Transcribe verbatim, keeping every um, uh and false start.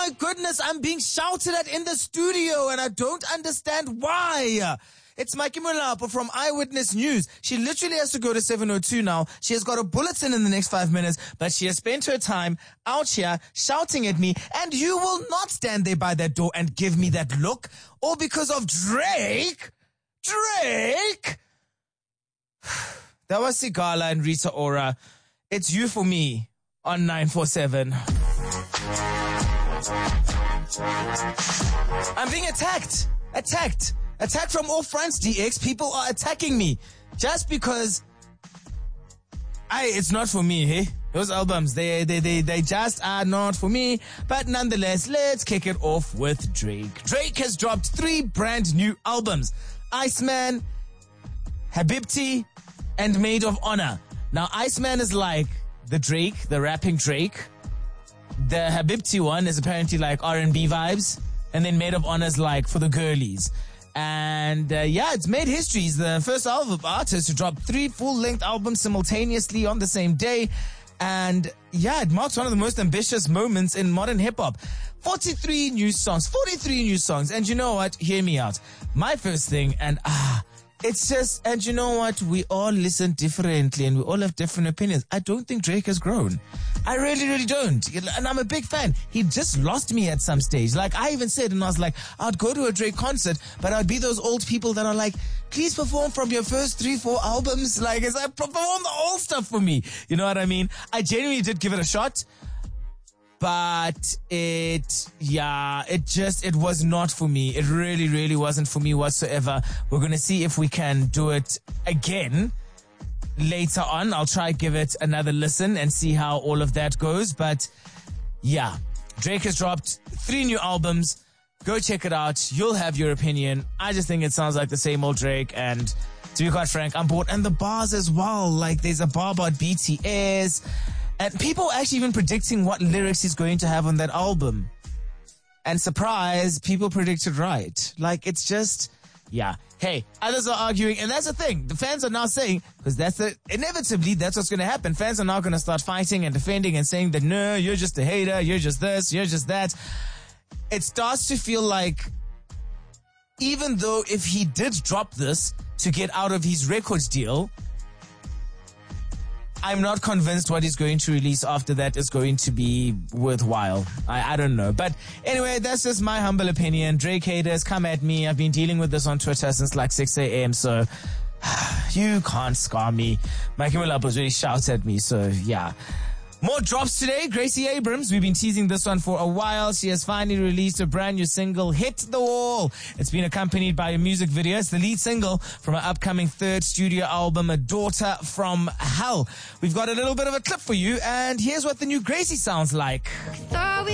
my goodness, I'm being shouted at in the studio and I don't understand why. It's Mikey Mulapo from Eyewitness News. She literally has to go to seven oh two now. She has got a bulletin in the next five minutes, but she has spent her time out here shouting at me, and you will not stand there by that door and give me that look, all because of Drake. Drake! That was Sigala and Rita Ora. It's You For Me on nine four seven. I'm being attacked. Attacked. Attacked from all fronts, D X. People are attacking me just because I, it's not for me, hey? Those albums, they, they, they, they just are not for me. But nonetheless, let's kick it off with Drake. Drake has dropped three brand new albums. Iceman, Habibti, and Maid of Honor. Now, Iceman is like the Drake, the rapping Drake. The Habibti one is apparently like R and B vibes. And then Maid of Honor is like for the girlies. And uh, yeah, it's made history. He's the first album artist to drop three full-length albums simultaneously on the same day. And yeah, it marks one of the most ambitious moments in modern hip-hop. forty-three new songs, forty-three new songs. And you know what? Hear me out. My first thing, and ah, it's just, and you know what? We all listen differently and we all have different opinions. I don't think Drake has grown. I really, really don't. And I'm a big fan. He just lost me at some stage. Like I even said, and I was like, I'd go to a Drake concert, but I'd be those old people that are like, please perform from your first three, four albums. Like, it's like, perform the old stuff for me. You know what I mean? I genuinely did give it a shot. But it, yeah, it just, it was not for me. It really, really wasn't for me whatsoever. We're going to see if we can do it again later on. I'll try give it another listen and see how all of that goes. But yeah, Drake has dropped three new albums. Go check it out. You'll have your opinion. I just think it sounds like the same old Drake. And to be quite frank, I'm bored. And the bars as well. Like there's a bar about B T S. And people are actually even predicting what lyrics he's going to have on that album. And surprise, people predicted right. Like, it's just, yeah. Hey, others are arguing, and that's the thing. The fans are now saying, because that's the, inevitably, that's what's going to happen. Fans are now going to start fighting and defending and saying that, no, you're just a hater, you're just this, you're just that. It starts to feel like, even though if he did drop this to get out of his records deal, I'm not convinced what he's going to release after that is going to be worthwhile. I, I don't know. But anyway, that's just my humble opinion. Drake haters, come at me. I've been dealing with this on Twitter since like six a.m. So you can't scar me. Mikey Mulapo's really shouts at me. So yeah. More drops today. Gracie Abrams, we've been teasing this one for a while. She has finally released a brand new single, Hit the Wall. It's been accompanied by a music video. It's the lead single from her upcoming third studio album, A Daughter from Hell. We've got a little bit of a clip for you, and here's what the new Gracie sounds like.